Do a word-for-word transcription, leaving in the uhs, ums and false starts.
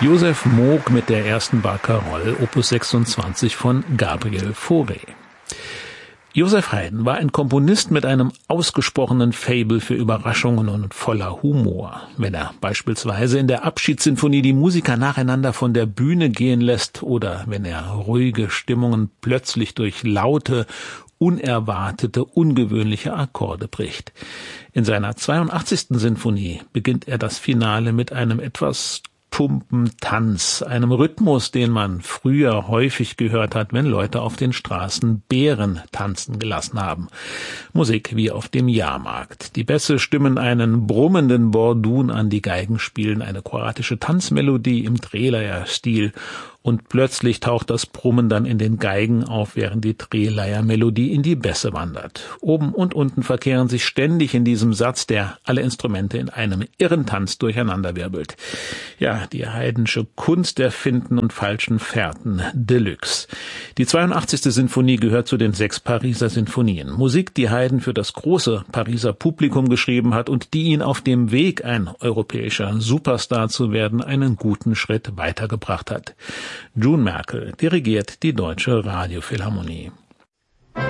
Joseph Moog mit der ersten Barcarolle, Opus sechsundzwanzig von Gabriel Fauré. Joseph Haydn war ein Komponist mit einem ausgesprochenen Faible für Überraschungen und voller Humor. Wenn er beispielsweise in der Abschiedssinfonie die Musiker nacheinander von der Bühne gehen lässt oder wenn er ruhige Stimmungen plötzlich durch laute, unerwartete, ungewöhnliche Akkorde bricht. In seiner zweiundachtzigsten Sinfonie beginnt er das Finale mit einem etwas tumpen Tanz, einem Rhythmus, den man früher häufig gehört hat, wenn Leute auf den Straßen Bären tanzen gelassen haben. Musik wie auf dem Jahrmarkt. Die Bässe stimmen einen brummenden Bordun an, die Geigen spielen eine kroatische Tanzmelodie im Drehleier-Stil und plötzlich taucht das Brummen dann in den Geigen auf, während die Drehleier-Melodie in die Bässe wandert. Oben und unten verkehren sich ständig in diesem Satz, der alle Instrumente in einem irren Tanz durcheinanderwirbelt. Ja, die Haydnsche Kunst der Finden und falschen Fährten Deluxe. Die zweiundachtzigste Sinfonie gehört zu den sechs Pariser Sinfonien. Musik, die Haydn für das große Pariser Publikum geschrieben hat und die ihn auf dem Weg, ein europäischer Superstar zu werden, einen guten Schritt weitergebracht hat. June Merkel dirigiert die Deutsche Radiophilharmonie.